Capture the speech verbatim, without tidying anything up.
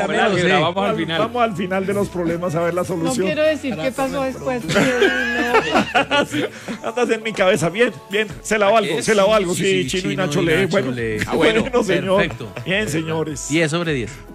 ya me lo sé. Vamos al final. Vamos al final de los problemas a ver la No solución. quiero decir qué pasó después. Sí, andas en mi cabeza. Bien, bien. Se la valgo, se la valgo. Sí, Chino y Nacho lee. Bueno, lee. Ah, bueno, señor. perfecto. Bien, señores. diez sobre diez.